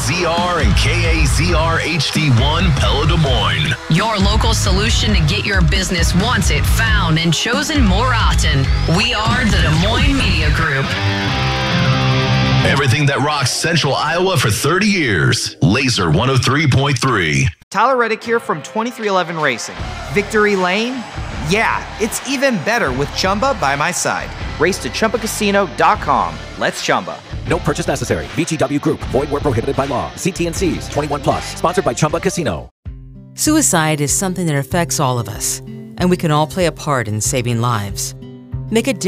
KAZR and KAZR HD1 Pella Des Moines. Your local solution to get your business wanted, found, and chosen more often. We are the Des Moines Media Group. Everything that rocks Central Iowa for 30 years. Laser 103.3. Tyler Reddick here from 2311 Racing. Victory Lane? Yeah, it's even better with Chumba by my side. Race to ChumbaCasino.com. Let's Chumba. No purchase necessary. VGW Group. Void where prohibited by law. See T&Cs. 21 plus. Sponsored by Chumba Casino. Suicide is something that affects all of us, and we can all play a part in saving lives. Make a difference.